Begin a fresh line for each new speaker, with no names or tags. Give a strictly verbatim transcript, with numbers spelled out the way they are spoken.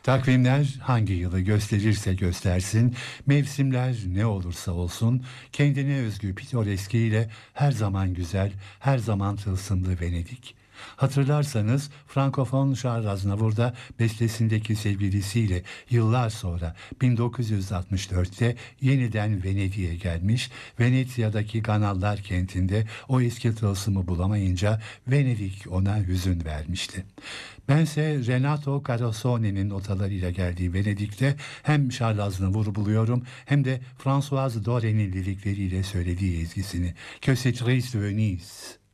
Takvimler hangi yılı gösterirse göstersin, mevsimler ne olursa olsun, kendine özgü pitoreskiyle her zaman güzel, her zaman tılsımlı Venedik. Hatırlarsanız Frankofon Charles Aznavour'da bestesindeki sevgilisiyle yıllar sonra bin dokuz yüz altmış dörtte yeniden Venedik'e gelmiş, Venetsia'daki Ganallar kentinde o eski tılsımı bulamayınca Venedik ona hüzün vermişti. Bense Renato Carossone'nin notalarıyla geldiği Venedik'te hem Charles Aznavour'u buluyorum hem de Françoise Dore'nin lirikleriyle söylediği ezgisini. Que c'est triste Venise.